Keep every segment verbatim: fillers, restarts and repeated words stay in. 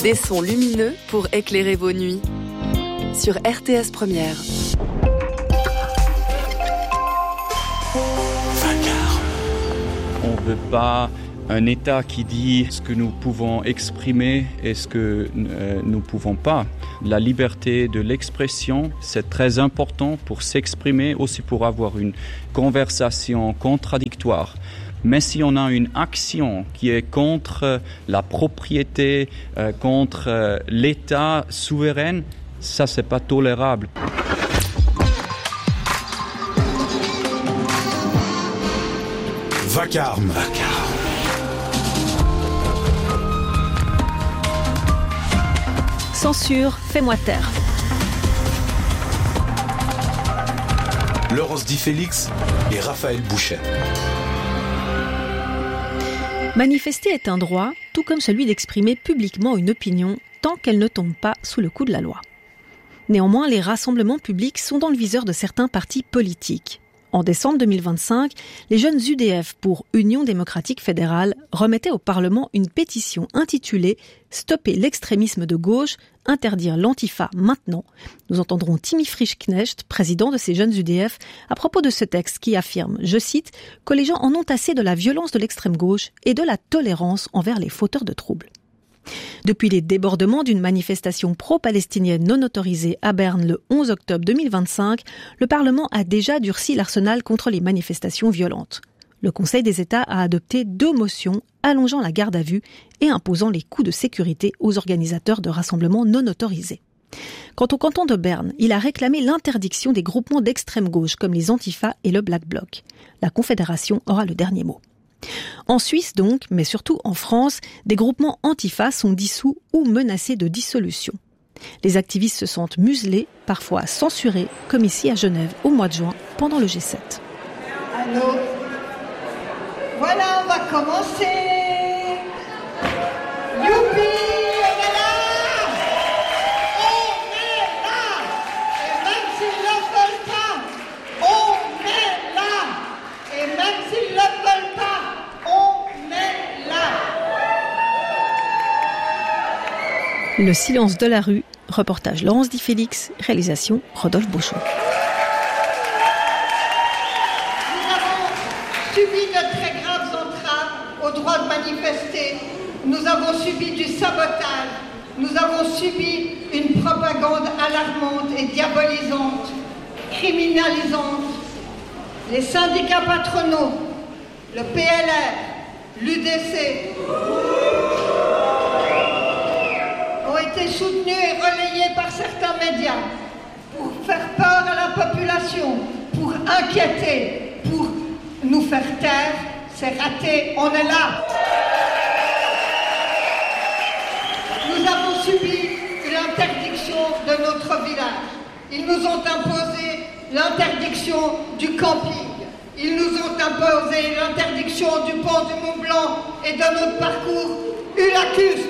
Des sons lumineux pour éclairer vos nuits. Sur R T S Première. On ne veut pas un État qui dit ce que nous pouvons exprimer et ce que euh, nous ne pouvons pas. La liberté de l'expression, c'est très important pour s'exprimer, aussi pour avoir une conversation contradictoire. Mais si on a une action qui est contre la propriété, euh, contre euh, l'État souverain, ça, c'est pas tolérable. Vacarme. Vacarme. Censure, fais-moi taire. Laurence Di Félix et Raphaël Bouchet. Manifester est un droit, tout comme celui d'exprimer publiquement une opinion, tant qu'elle ne tombe pas sous le coup de la loi. Néanmoins, les rassemblements publics sont dans le viseur de certains partis politiques. En décembre deux mille vingt-cinq, les jeunes U D F pour Union démocratique fédérale remettaient au Parlement une pétition intitulée « Stopper l'extrémisme de gauche, interdire l'antifa maintenant ». Nous entendrons Timmy Frischknecht, président de ces jeunes U D F, à propos de ce texte qui affirme, je cite, que les gens en ont assez de la violence de l'extrême gauche et de la tolérance envers les fauteurs de troubles. Depuis les débordements d'une manifestation pro-palestinienne non autorisée à Berne le onze octobre deux mille vingt-cinq, le Parlement a déjà durci l'arsenal contre les manifestations violentes. Le Conseil des États a adopté deux motions allongeant la garde à vue et imposant les coûts de sécurité aux organisateurs de rassemblements non autorisés. Quant au canton de Berne, il a réclamé l'interdiction des groupements d'extrême gauche comme les Antifa et le Black Bloc. La Confédération aura le dernier mot. En Suisse donc, mais surtout en France, des groupements antifa sont dissous ou menacés de dissolution. Les activistes se sentent muselés, parfois censurés, comme ici à Genève au mois de juin, pendant le G sept. Allô ? Voilà, on va commencer. Youpi, on est là ! On est là ! Et même s'ils ne le veulent pas, on est là ! Et même s'ils ne le veulent pas, on est là. Le silence de la rue, reportage Laurence Di Félix, réalisation Rodolphe Beauchamp. Nous avons subi de très graves entraves au droit de manifester. Nous avons subi du sabotage. Nous avons subi une propagande alarmante et diabolisante, criminalisante. Les syndicats patronaux, le P L R, l'U D C ont été soutenus et relayés par certains médias pour faire peur à la population, pour inquiéter, pour nous faire taire. C'est raté, on est là. Nous avons subi l'interdiction de notre village. Ils nous ont imposé l'interdiction du camping. Ils nous ont imposé l'interdiction du pont du Mont Blanc et de notre parcours ulacustre.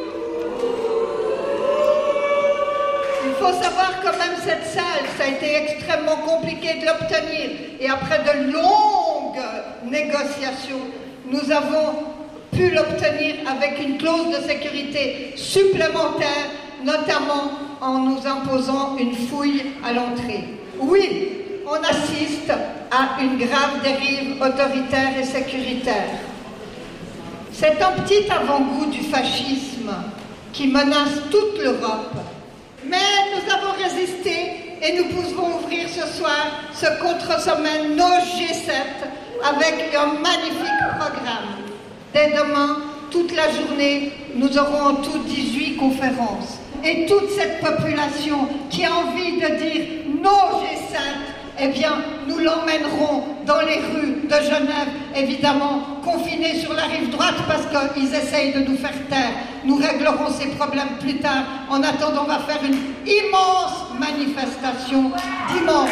Il faut savoir quand même cette salle, ça a été extrêmement compliqué de l'obtenir. Et après de longues négociations, nous avons pu l'obtenir avec une clause de sécurité supplémentaire, notamment en nous imposant une fouille à l'entrée. Oui, on assiste à une grave dérive autoritaire et sécuritaire. C'est un petit avant-goût du fascisme qui menace toute l'Europe. Mais nous avons résisté et nous pouvons ouvrir ce soir ce contre-sommet nos G sept avec un magnifique programme. Dès demain, toute la journée, nous aurons en tout dix-huit conférences. Et toute cette population qui a envie de dire nos G sept, eh bien, nous l'emmènerons dans les rues de Genève, évidemment, confinés sur la rive droite parce qu'ils essayent de nous faire taire. Nous réglerons ces problèmes plus tard. En attendant, on va faire une immense manifestation dimanche.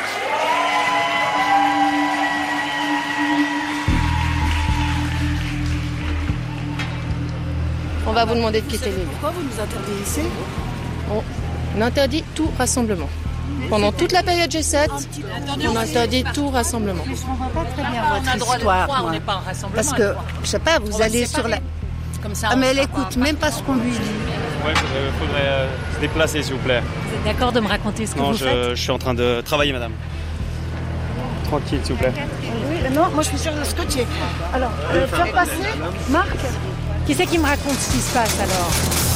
On va vous demander de quitter les lieux. Pourquoi vous nous interdisez? On interdit tout rassemblement. Pendant toute la période G sept, on interdit tout rassemblement. Je ne comprends pas très bien votre histoire, moi. Parce que, je sais pas, vous allez sur la... Comme ça, ah mais elle écoute même pas ce qu'on lui dit. Ouais, il faudrait, faudrait euh, se déplacer, s'il vous plaît. Vous êtes d'accord de me raconter ce que non, vous je, faites? Non, je suis en train de travailler, madame. Tranquille, s'il vous plaît. Oui, non, moi je suis sûre de scotcher. Alors, euh, faire passer, Marc. Qui c'est qui me raconte ce qui se passe alors?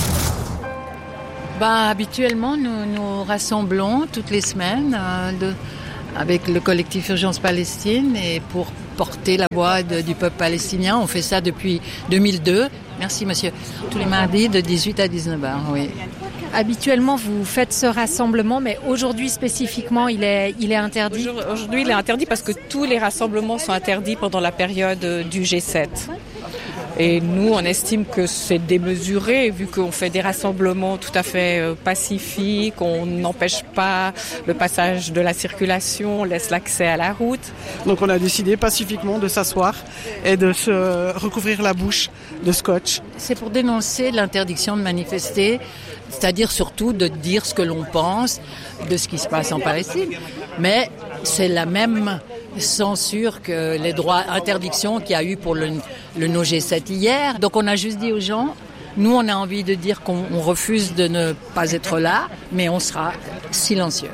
Bah, habituellement, nous nous rassemblons toutes les semaines euh, de, avec le collectif Urgence Palestine et pour porter la voix de, du peuple palestinien. On fait ça depuis deux mille deux. Merci, monsieur. Tous les mardis de dix-huit à dix-neuf heures, oui. Habituellement, vous faites ce rassemblement, mais aujourd'hui spécifiquement, il est, il est interdit. Aujourd'hui, il est interdit parce que tous les rassemblements sont interdits pendant la période du G sept. Et nous, on estime que c'est démesuré, vu qu'on fait des rassemblements tout à fait pacifiques, on n'empêche pas le passage de la circulation, on laisse l'accès à la route. Donc on a décidé pacifiquement de s'asseoir et de se recouvrir la bouche de scotch. C'est pour dénoncer l'interdiction de manifester, c'est-à-dire surtout de dire ce que l'on pense de ce qui se passe en Palestine. Mais c'est la même censure que les droits, interdictions qu'il y a eu pour le, le No G sept hier. Donc on a juste dit aux gens, nous on a envie de dire qu'on on refuse de ne pas être là, mais on sera silencieux.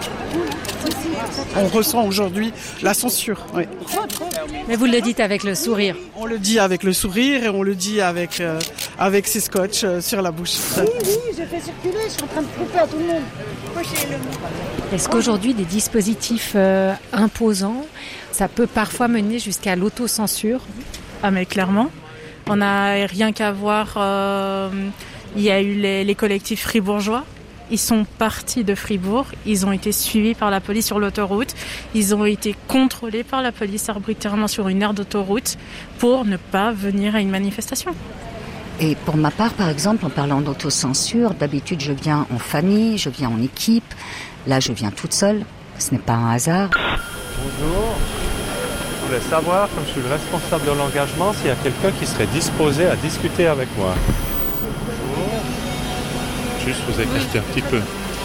On ressent aujourd'hui la censure. Oui. Mais vous le dites avec le sourire. On le dit avec le sourire et on le dit avec, euh, avec ses scotch euh, sur la bouche. Oui, oui, j'ai fait circuler, je suis en train de couper à tout le monde. Est-ce qu'aujourd'hui, des dispositifs euh, imposants, ça peut parfois mener jusqu'à l'autocensure? Ah mais clairement, on n'a rien qu'à voir, euh, il y a eu les, les collectifs fribourgeois. Ils sont partis de Fribourg, ils ont été suivis par la police sur l'autoroute, ils ont été contrôlés par la police arbitrairement sur une aire d'autoroute pour ne pas venir à une manifestation. Et pour ma part, par exemple, en parlant d'autocensure, d'habitude je viens en famille, je viens en équipe, là je viens toute seule, ce n'est pas un hasard. Bonjour, je voulais savoir, comme je suis le responsable de l'engagement, s'il y a quelqu'un qui serait disposé à discuter avec moi. Juste vous écarter un petit peu.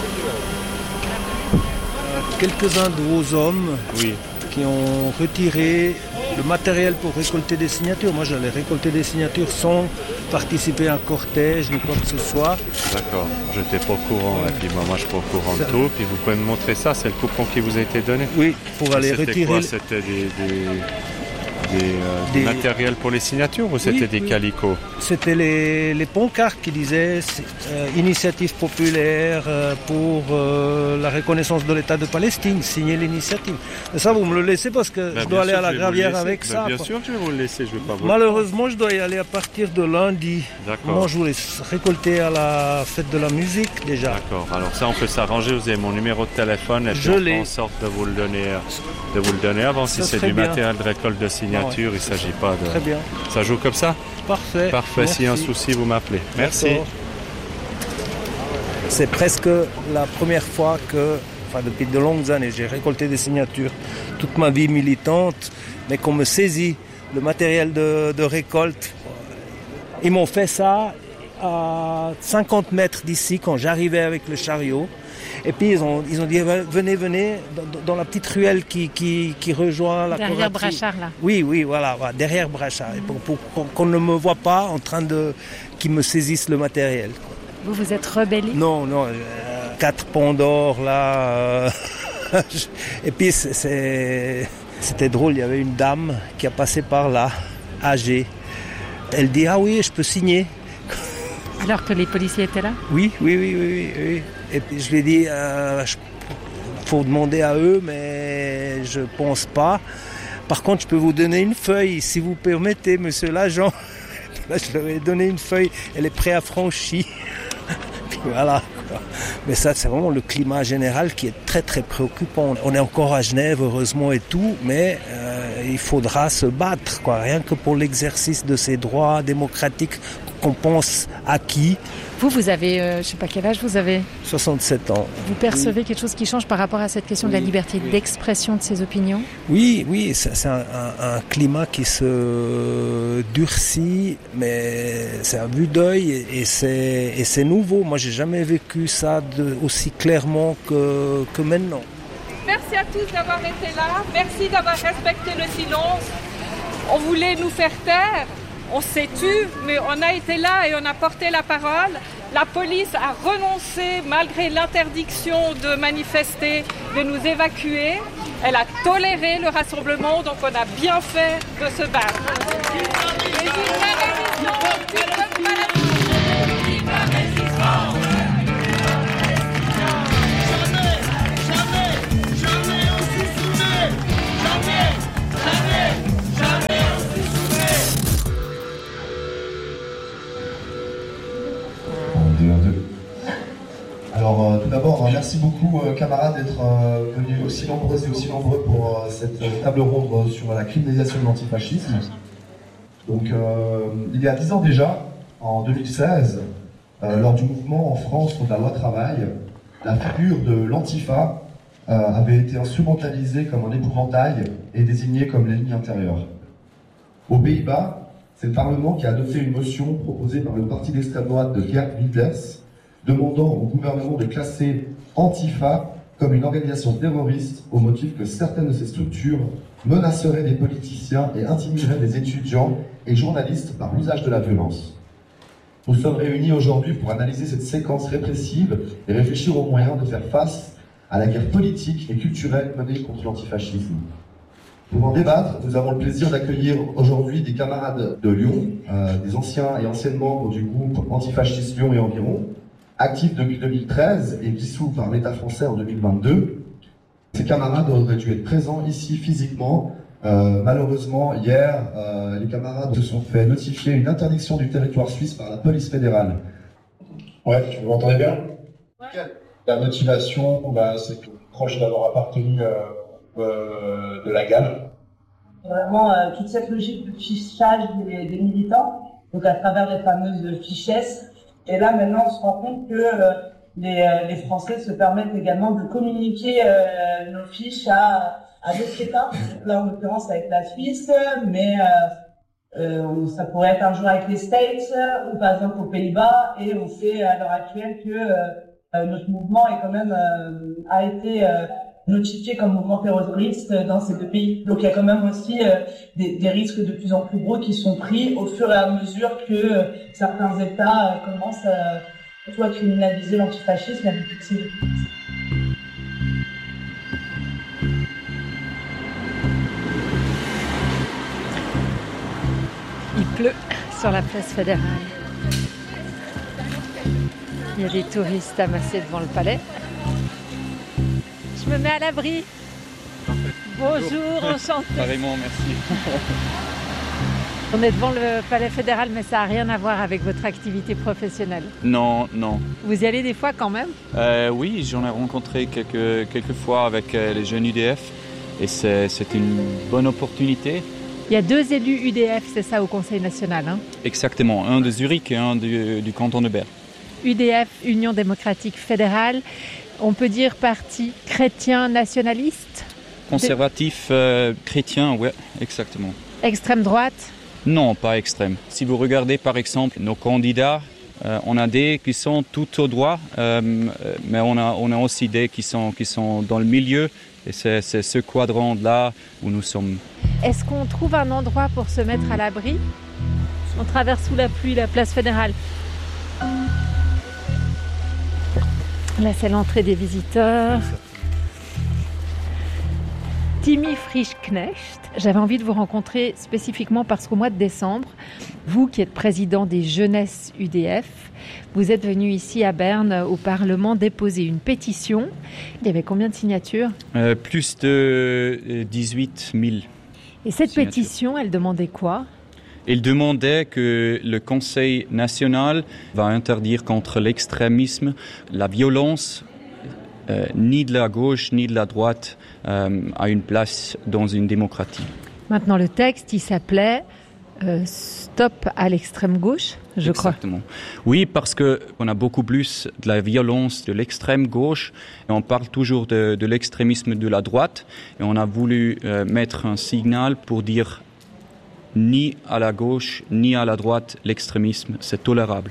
Quelques-uns de vos hommes oui. qui ont retiré le matériel pour récolter des signatures. Moi, j'allais récolter des signatures sans participer à un cortège ni quoi que ce soit. D'accord, je n'étais pas au courant. Et puis moi, je suis pas au courant de tout. Puis vous pouvez me montrer ça, c'est le coupon qui vous a été donné? Oui, pour aller c'était retirer... Quoi? C'était des... des... Des, euh, des... matériels pour les signatures ou c'était oui, des oui. calicots? C'était les, les pancartes qui disaient euh, initiative populaire euh, pour euh, la reconnaissance de l'État de Palestine, signer l'initiative. Et ça, vous me le laissez parce que ben, je dois aller à la Gravière avec ben, ça. Bien quoi. sûr que je vais vous le laisser, je vais pas vous Malheureusement, je dois y aller à partir de lundi. D'accord. Moi, je voulais récolter à la fête de la musique déjà. D'accord, alors ça, on peut s'arranger. Vous avez mon numéro de téléphone et puis je on l'ai. fait en sorte de vous le donner, de vous le donner avant. Ça si c'est du bien. matériel de récolte de signature. Ouais. Il ne s'agit pas de... Très bien. Ça joue comme ça? Parfait. Parfait. S'il y a un souci, vous m'appelez. Merci. D'accord. C'est presque la première fois que, enfin depuis de longues années, j'ai récolté des signatures toute ma vie militante, mais qu'on me saisit le matériel de, de récolte. Ils m'ont fait ça à cinquante mètres d'ici quand j'arrivais avec le chariot. Et puis ils ont, ils ont dit venez, venez dans, dans la petite ruelle qui, qui, qui rejoint la derrière Brachard là. Oui, oui, voilà, voilà derrière Brachard. Et pour, pour, pour qu'on ne me voit pas en train de qu'ils me saisissent le matériel. Vous vous êtes rebellé? Non, non, euh, quatre ponts d'or là. Euh, et puis c'est, c'est, c'était drôle, il y avait une dame qui a passé par là, âgée. Elle dit ah oui, je peux signer. Alors que les policiers étaient là? Oui, oui, oui, oui, oui. Et puis je lui ai dit, il euh, faut demander à eux, mais je pense pas. Par contre, je peux vous donner une feuille, si vous permettez, monsieur l'agent. Là, je leur ai donné une feuille, elle est préaffranchie. Puis voilà. Quoi. Mais ça, c'est vraiment le climat général qui est très, très préoccupant. On est encore à Genève, heureusement, et tout, mais euh, il faudra se battre, quoi, rien que pour l'exercice de ces droits démocratiques qu'on pense acquis. Vous, vous avez, euh, je ne sais pas quel âge vous avez? soixante-sept ans. Vous percevez oui. quelque chose qui change par rapport à cette question oui. de la liberté oui. d'expression de ses opinions? Oui, oui, c'est, c'est un, un, un climat qui se durcit, mais c'est à vue d'œil et, et, c'est, et c'est nouveau. Moi, j'ai jamais vécu ça de, aussi clairement que, que maintenant. Merci à tous d'avoir été là. Merci d'avoir respecté le silence. On voulait nous faire taire. On s'est tu, mais on a été là et on a porté la parole. La police a renoncé, malgré l'interdiction de manifester, de nous évacuer. Elle a toléré le rassemblement, donc on a bien fait de se battre. Alors euh, tout d'abord, euh, merci beaucoup euh, camarades d'être euh, venus aussi nombreuses et aussi nombreux pour euh, cette euh, table ronde sur la criminalisation de l'antifascisme. Donc euh, il y a dix ans déjà, en deux mille seize, euh, lors du mouvement en France contre la loi travail, la figure de l'antifa euh, avait été instrumentalisée comme un épouvantail et désignée comme l'ennemi intérieur. Aux Pays-Bas, c'est le Parlement qui a adopté une motion proposée par le parti d'extrême droite de Geert Wilders, demandant au gouvernement de classer Antifa comme une organisation terroriste au motif que certaines de ces structures menaceraient des politiciens et intimideraient des étudiants et journalistes par l'usage de la violence. Nous sommes réunis aujourd'hui pour analyser cette séquence répressive et réfléchir aux moyens de faire face à la guerre politique et culturelle menée contre l'antifascisme. Pour en débattre, nous avons le plaisir d'accueillir aujourd'hui des camarades de Lyon, euh, des anciens et anciennes membres du groupe Antifasciste Lyon et environ, actifs depuis deux mille treize et dissous par l'État français en deux mille vingt-deux. Ces camarades auraient dû être présents ici physiquement. Euh, malheureusement, hier, euh, les camarades se sont fait notifier une interdiction du territoire suisse par la police fédérale. Ouais, tu m'entendez bien? Ouais. La motivation, bah, c'est proche d'avoir appartenu euh, euh, de la G A L. Vraiment, euh, toute cette logique de fichage des, des militants, donc à travers les fameuses fichesses. Et là, maintenant, on se rend compte que euh, les, euh, les Français se permettent également de communiquer euh, nos fiches à, à d'autres États. Donc là, en l'occurrence, avec la Suisse, mais euh, euh, ça pourrait être un jour avec les States ou par exemple aux Pays-Bas. Et on sait à l'heure actuelle que euh, notre mouvement est quand même euh, a été euh, notifié comme mouvement terroriste dans ces deux pays. Donc il y a quand même aussi euh, des, des risques de plus en plus gros qui sont pris au fur et à mesure que euh, certains États euh, commencent à, surtout à criminaliser l'antifascisme avec toutes ces... Il pleut sur la place fédérale. Il y a des touristes amassés devant le palais. Je me mets à l'abri. Bonjour, enchanté. Pareillement, merci. On est devant le palais fédéral, mais ça n'a rien à voir avec votre activité professionnelle. Non, non. Vous y allez des fois quand même? euh, Oui, j'en ai rencontré quelques, quelques fois avec euh, les jeunes U D F et c'est, c'est une bonne opportunité. Il y a deux élus U D F, c'est ça, au Conseil national, hein? Exactement, un de Zurich et un du, du canton de Berne. U D F, Union démocratique fédérale. On peut dire parti chrétien nationaliste? Conservatif, euh, chrétien, oui, exactement. Extrême droite? Non, pas extrême. Si vous regardez par exemple nos candidats, euh, on a des qui sont tout au droit, euh, mais on a, on a aussi des qui sont, qui sont dans le milieu. Et c'est, c'est ce quadrant-là où nous sommes. Est-ce qu'on trouve un endroit pour se mettre à l'abri? On traverse sous la pluie la place fédérale. Là, c'est l'entrée des visiteurs. Timmy Frischknecht, j'avais envie de vous rencontrer spécifiquement parce qu'au mois de décembre, vous qui êtes président des Jeunesses U D F, vous êtes venu ici à Berne au Parlement déposer une pétition. Il y avait combien de signatures? euh, Plus de dix-huit mille. Et cette signatures. Pétition, elle demandait quoi? Il demandait que le Conseil national va interdire contre l'extrémisme, la violence, euh, ni de la gauche ni de la droite euh, a une place dans une démocratie. Maintenant, le texte, il s'appelait euh, Stop à l'extrême gauche, je crois. Exactement. Oui, parce qu'on a beaucoup plus de la violence de l'extrême gauche et on parle toujours de, de l'extrémisme de la droite et on a voulu euh, mettre un signal pour dire ni à la gauche, ni à la droite, l'extrémisme, c'est tolérable.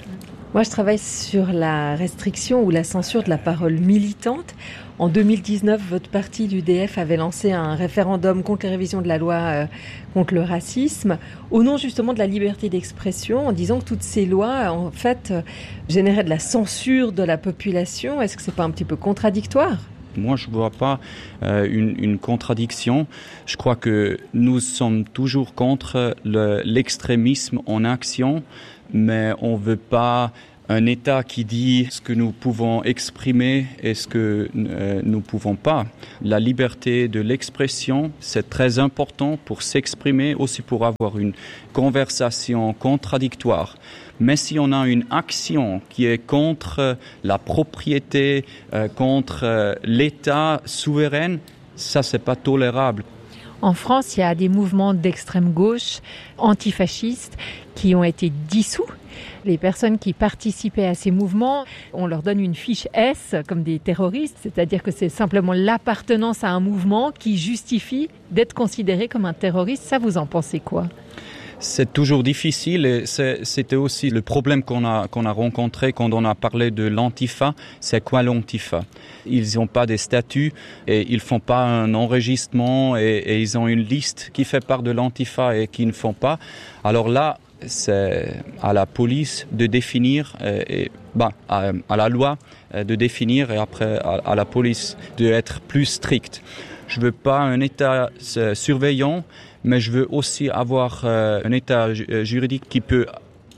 Moi, je travaille sur la restriction ou la censure de la parole militante. En deux mille dix-neuf, votre parti, l'U D F, avait lancé un référendum contre la révision de la loi euh, contre le racisme, au nom justement de la liberté d'expression, en disant que toutes ces lois, en fait, euh, généraient de la censure de la population. Est-ce que c'est pas un petit peu contradictoire ? Moi, je ne vois pas euh, une, une contradiction. Je crois que nous sommes toujours contre le, l'extrémisme en action, mais on ne veut pas un État qui dit ce que nous pouvons exprimer et ce que euh, nous ne pouvons pas. La liberté de l'expression, c'est très important pour s'exprimer, aussi pour avoir une conversation contradictoire. Mais si on a une action qui est contre la propriété, euh, contre euh, l'État souverain, ça, c'est pas tolérable. En France, il y a des mouvements d'extrême gauche, antifascistes, qui ont été dissous. Les personnes qui participaient à ces mouvements, on leur donne une fiche S comme des terroristes, c'est-à-dire que c'est simplement l'appartenance à un mouvement qui justifie d'être considéré comme un terroriste. Ça, vous en pensez quoi ? C'est toujours difficile et c'est, c'était aussi le problème qu'on a, qu'on a rencontré quand on a parlé de l'Antifa. C'est quoi l'Antifa ? Ils n'ont pas des statuts et ils font pas un enregistrement et, et ils ont une liste qui fait part de l'Antifa et qui ne font pas. Alors là, c'est à la police de définir, et, et, bah, à, à la loi de définir et après à, à la police d'être plus stricte. Je veux pas un État surveillant, mais je veux aussi avoir euh, un État juridique qui peut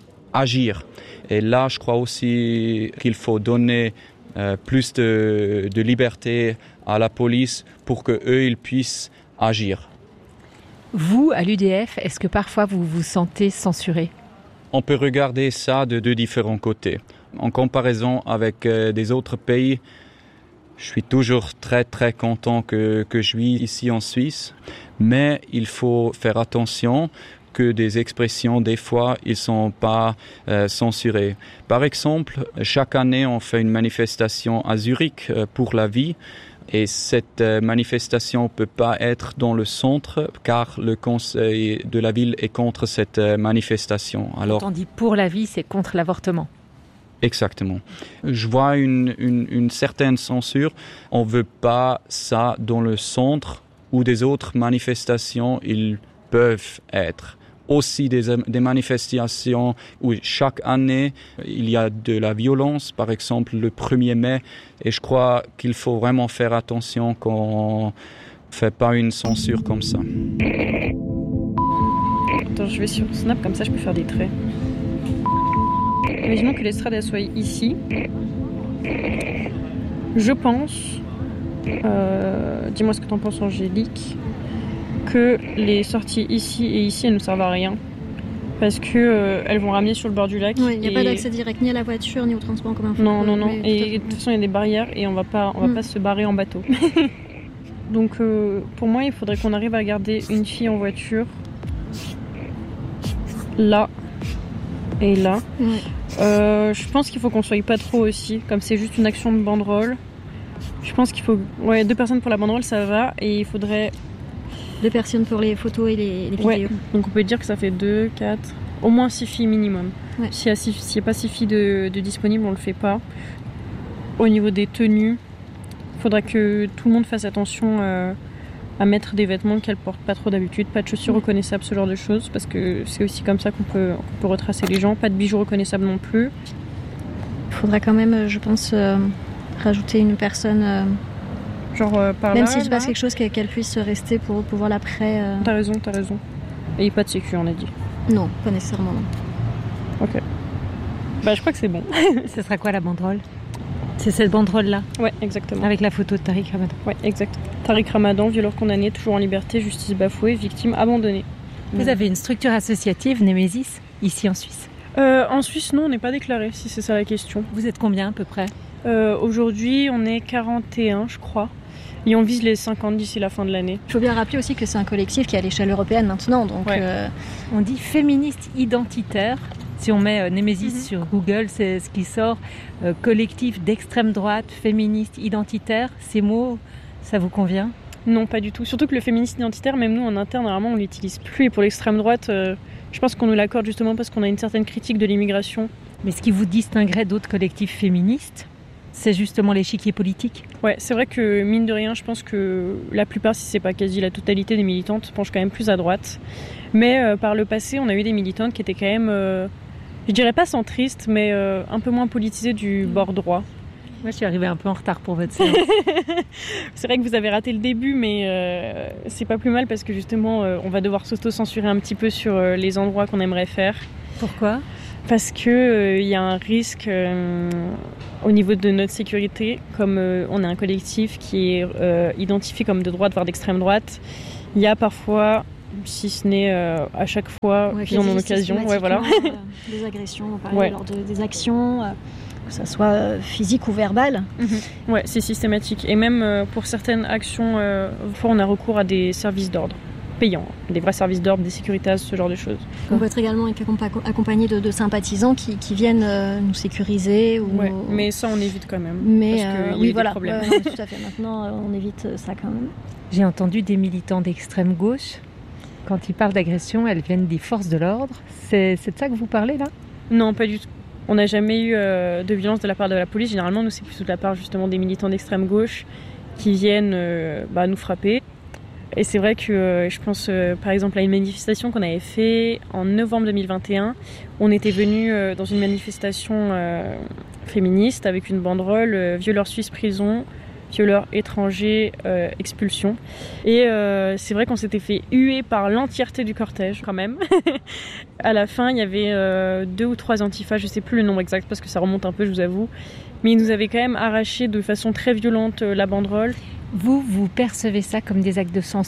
agir. Et là, je crois aussi qu'il faut donner euh, plus de, de liberté à la police pour qu'eux, ils puissent agir. Vous, à l'U D F, est-ce que parfois vous vous sentez censuré ? On peut regarder ça de deux différents côtés. En comparaison avec euh, des autres pays, je suis toujours très très content que, que je vis ici en Suisse, mais il faut faire attention que des expressions, des fois, ils ne sont pas euh, censurées. Par exemple, chaque année, on fait une manifestation à Zurich euh, pour la vie, et cette euh, manifestation ne peut pas être dans le centre, car le conseil de la ville est contre cette euh, manifestation. Alors, quand on dit pour la vie, c'est contre l'avortement. Exactement. Je vois une, une, une certaine censure. On ne veut pas ça dans le centre où des autres manifestations, ils peuvent être. Aussi des, des manifestations où chaque année, il y a de la violence, par exemple le premier mai. Et je crois qu'il faut vraiment faire attention qu'on ne fait pas une censure comme ça. Attends, je vais sur Snap, comme ça je peux faire des traits. Imaginons que l'estrade elle soit ici. Je pense, euh, dis-moi ce que t'en penses Angélique, que les sorties ici et ici elles ne servent à rien. Parce que euh, elles vont ramener sur le bord du lac. Il ouais, n'y a et... pas d'accès direct ni à la voiture ni au transport en commun. Non, non, non. Et de toute façon il y a des barrières et on va pas, on va mm. pas se barrer en bateau. Donc euh, pour moi il faudrait qu'on arrive à garder une fille en voiture là et là. Ouais. Euh, je pense qu'il faut qu'on soit pas trop aussi, comme c'est juste une action de banderole. Je pense qu'il faut, ouais, deux personnes pour la banderole ça va, et il faudrait deux personnes pour les photos et les, les vidéos. Ouais. Donc on peut dire que ça fait deux, quatre, au moins six filles minimum. Ouais. S'il n'y a pas six filles de, de disponibles, on le fait pas. Au niveau des tenues, il faudra que tout le monde fasse attention euh, à mettre des vêtements qu'elles portent pas trop d'habitude, pas de chaussures ouais. reconnaissables, ce genre de choses, parce que c'est aussi comme ça qu'on peut, qu'on peut retracer les gens, pas de bijoux reconnaissables non plus. Il faudra quand même, je pense, euh, rajouter une personne, euh, genre euh, par même là, s'il se passe là. quelque chose, qu'elle puisse rester pour pouvoir l'après. Euh... T'as raison, t'as raison. Et pas de sécu, on a dit. Non, pas nécessairement. Non. Ok. Bah je crois que c'est bon. Ce sera quoi la banderole ? C'est cette banderole-là ? Ouais, exactement. Avec la photo de Tariq Ramadan. Ouais, exact. Tariq Ramadan, violeur condamné, toujours en liberté, justice bafouée, victime abandonnée. Vous ouais. avez une structure associative, Némésis, ici en Suisse ? euh, En Suisse, non, on n'est pas déclaré, si c'est ça la question. Vous êtes combien à peu près ? euh, Aujourd'hui, on est quarante et un, je crois. Et on vise les cinquante d'ici la fin de l'année. Il faut bien rappeler aussi que c'est un collectif qui est à l'échelle européenne maintenant. Donc ouais. euh... On dit féministe identitaire. Si on met euh, Némésis mm-hmm. sur Google, c'est ce qui sort. Euh, collectif d'extrême droite, féministe, identitaire. Ces mots, ça vous convient ? Non, pas du tout. Surtout que le féministe identitaire, même nous en interne, normalement, on l'utilise plus. Et pour l'extrême droite, euh, je pense qu'on nous l'accorde justement parce qu'on a une certaine critique de l'immigration Mais ce qui vous distinguerait d'autres collectifs féministes, c'est justement l'échiquier politique. Ouais, c'est vrai que mine de rien, je pense que la plupart, si c'est pas quasi la totalité des militantes, penchent quand même plus à droite. Mais euh, par le passé, on a eu des militantes qui étaient quand même, euh, je dirais pas centristes, mais euh, un peu moins politisées du bord droit. Moi, je suis arrivée un peu en retard pour votre séance. C'est vrai que vous avez raté le début, mais euh, c'est pas plus mal parce que justement, euh, on va devoir s'auto-censurer un petit peu sur euh, les endroits qu'on aimerait faire. Pourquoi ? Parce que euh, y a un risque euh, au niveau de notre sécurité, comme euh, on est un collectif qui est euh, identifié comme de droite voire d'extrême droite. Il y a parfois, si ce n'est euh, à chaque fois ouais, qu'ils en ont l'occasion, ouais, voilà. euh, des agressions, par exemple, ouais. lors de, des actions. Euh... que ça soit physique ou verbal. Mmh. Ouais, c'est systématique. Et même euh, pour certaines actions, euh, on a recours à des services d'ordre payants, des vrais services d'ordre, des sécuritas, ce genre de choses. On peut être également accompagné de, de sympathisants qui, qui viennent euh, nous sécuriser. Ou... Ouais, mais ça, on évite quand même. Mais parce euh, qu'il y oui, a voilà. des problèmes. Ouais, tout à fait. Maintenant, euh, on évite ça quand même. J'ai entendu des militants d'extrême gauche. Quand ils parlent d'agression, elles viennent des forces de l'ordre. C'est, c'est de ça que vous parlez là ? Non, pas du tout. On n'a jamais eu euh, de violence de la part de la police. Généralement, nous, c'est plutôt de la part justement des militants d'extrême gauche qui viennent euh, bah, nous frapper. Et c'est vrai que euh, je pense euh, par exemple à une manifestation qu'on avait fait en novembre deux mille vingt et un. On était venus euh, dans une manifestation euh, féministe avec une banderole euh, « Violeurs suisses prison ». Violeurs étrangers, euh, expulsion. Et euh, c'est vrai qu'on s'était fait huer par l'entièreté du cortège, quand même. À la fin, il y avait euh, deux ou trois antifas, je sais plus le nombre exact parce que ça remonte un peu, je vous avoue. Mais ils nous avaient quand même arraché de façon très violente euh, la banderole. Vous, vous percevez ça comme des actes de censure ?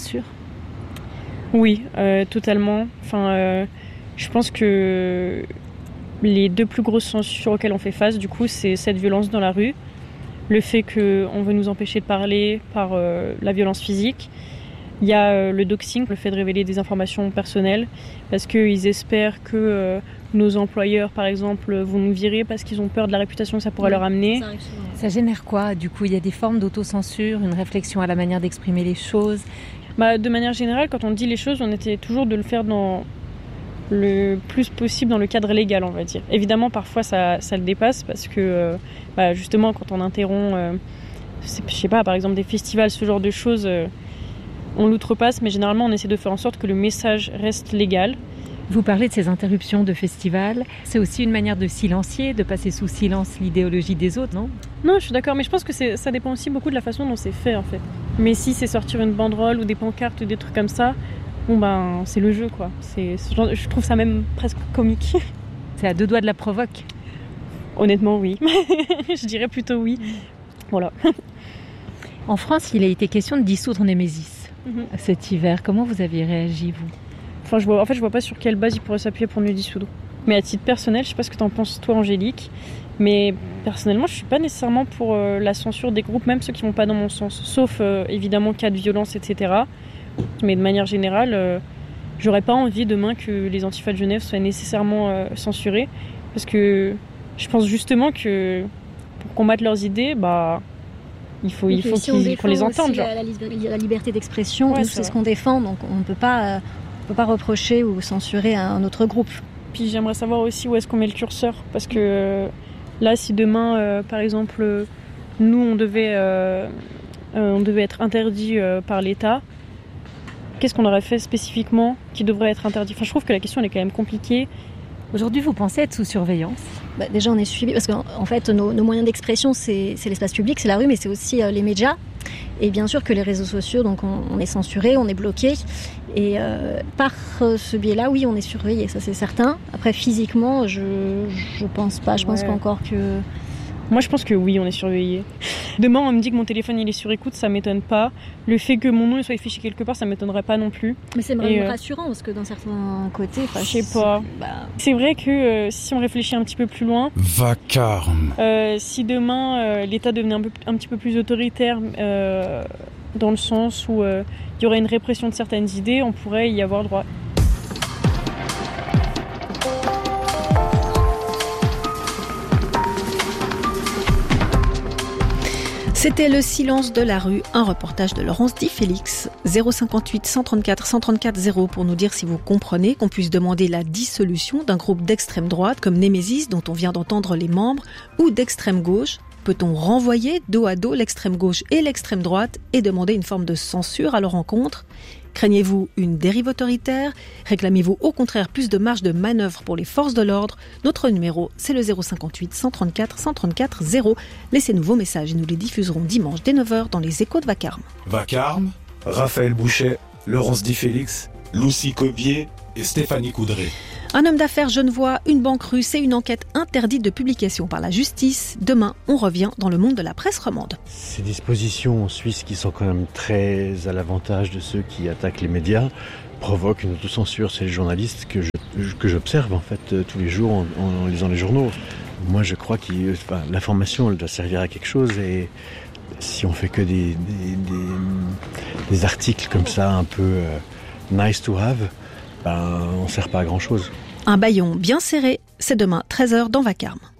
Oui, euh, totalement. Enfin, euh, je pense que les deux plus grosses censures auxquelles on fait face, du coup, c'est cette violence dans la rue. Le fait qu'on veut nous empêcher de parler par euh, la violence physique. Il y a euh, le doxing, le fait de révéler des informations personnelles, parce qu'ils espèrent que euh, nos employeurs, par exemple, vont nous virer parce qu'ils ont peur de la réputation que ça pourrait oui, leur amener. Ça, ça génère quoi ? Du coup, il y a des formes d'autocensure, une réflexion à la manière d'exprimer les choses ? Bah, de manière générale, quand on dit les choses, on essaie toujours de le faire dans le plus possible dans le cadre légal, on va dire. Évidemment, parfois, ça, ça le dépasse parce que, euh, bah, justement, quand on interrompt, euh, je sais pas, par exemple, des festivals, ce genre de choses, euh, on l'outrepasse, mais généralement, on essaie de faire en sorte que le message reste légal. Vous parlez de ces interruptions de festivals. C'est aussi une manière de silencier, de passer sous silence l'idéologie des autres, non ? Non, je suis d'accord, mais je pense que c'est, ça dépend aussi beaucoup de la façon dont c'est fait, en fait. Mais si c'est sortir une banderole ou des pancartes ou des trucs comme ça, bon ben, c'est le jeu, quoi. C'est, je trouve ça même presque comique. C'est à deux doigts de la provoque. Honnêtement, oui. Je dirais plutôt oui. Voilà. En France, il a été question de dissoudre Némésis mm-hmm. cet hiver. Comment vous aviez réagi, vous ? Enfin, je vois, en fait, je vois pas sur quelle base il pourrait s'appuyer pour nous dissoudre. Mais à titre personnel, je sais pas ce que t'en penses, toi, Angélique, mais personnellement, je suis pas nécessairement pour euh, la censure des groupes, même ceux qui vont pas dans mon sens. Sauf, euh, évidemment, cas de violence, et cetera. Mais de manière générale, euh, j'aurais pas envie demain que les Antifas de Genève soient nécessairement euh, censurés, parce que je pense justement que pour combattre leurs idées, bah, il faut, il faut si qu'ils, qu'on les entende. Genre. La, la, la liberté d'expression, ouais, nous, c'est, c'est ce qu'on défend, donc on ne peut pas, euh, on peut pas reprocher ou censurer un autre groupe. Puis j'aimerais savoir aussi où est-ce qu'on met le curseur, parce que euh, là, si demain, euh, par exemple, euh, nous, on devait, euh, euh, on devait être interdit euh, par l'État, qu'est-ce qu'on aurait fait spécifiquement qui devrait être interdit ? Enfin, je trouve que la question elle est quand même compliquée. Aujourd'hui, vous pensez être sous surveillance ? bah, Déjà, on est suivi parce qu'en en fait, nos, nos moyens d'expression, c'est, c'est l'espace public, c'est la rue, mais c'est aussi euh, les médias. Et bien sûr que les réseaux sociaux, donc on, on est censuré, on est bloqué. Et euh, par euh, ce biais-là, oui, on est surveillé, ça c'est certain. Après, physiquement, je je pense pas. Je ouais. pense qu'encore que... Moi, je pense que oui, on est surveillé. Demain, on me dit que mon téléphone il est sur écoute, ça m'étonne pas. Le fait que mon nom il soit affiché quelque part, ça m'étonnerait pas non plus. Mais c'est vraiment euh... rassurant parce que d'un certain côté, je sais pas. Bah... C'est vrai que euh, si on réfléchit un petit peu plus loin, vacarme. Euh, si demain euh, l'État devenait un, peu, un petit peu plus autoritaire, euh, dans le sens où il euh, y aurait une répression de certaines idées, on pourrait y avoir droit. C'était Le silence de la rue, un reportage de Laurence Di Félix. zéro cinquante-huit cent trente-quatre cent trente-quatre zéro pour nous dire si vous comprenez qu'on puisse demander la dissolution d'un groupe d'extrême droite comme Némésis dont on vient d'entendre les membres ou d'extrême gauche. Peut-on renvoyer dos à dos l'extrême gauche et l'extrême droite et demander une forme de censure à leur encontre ? Craignez-vous une dérive autoritaire ? Réclamez-vous au contraire plus de marge de manœuvre pour les forces de l'ordre ? Notre numéro, c'est le zéro cinquante-huit cent trente-quatre cent trente-quatre zéro. Laissez-nous vos messages et nous les diffuserons dimanche dès neuf heures dans les échos de Vacarme. Vacarme, Raphaël Bouchet, Laurence Di Félix, Lucie Cobier et Stéphanie Coudray. Un homme d'affaires genevois, une banque russe et une enquête interdite de publication par la justice. Demain, on revient dans le monde de la presse romande. Ces dispositions en Suisse qui sont quand même très à l'avantage de ceux qui attaquent les médias provoquent une autocensure chez les journalistes que, je, que j'observe en fait tous les jours en, en lisant les journaux. Moi je crois que enfin, l'information elle doit servir à quelque chose et si on fait que des, des, des, des articles comme ça un peu euh, nice to have, ben, on ne sert pas à grand chose. Un bâillon bien serré, c'est demain treize heures dans Vacarme.